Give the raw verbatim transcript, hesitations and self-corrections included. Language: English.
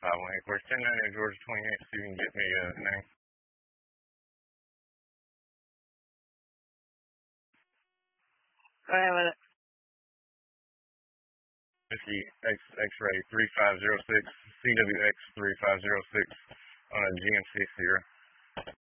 five one eight four. ten ninety Georgia twenty-eight. See if you can get me a name. Go ahead with it. Whiskey X X-ray three five zero six, C W X three five zero six on a G M C Sierra.